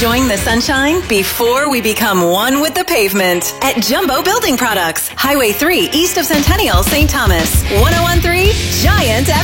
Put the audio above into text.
enjoying the sunshine before we become one with the pavement at Jumbo Building Products, Highway 3 east of Centennial, St. Thomas, 1013 Giant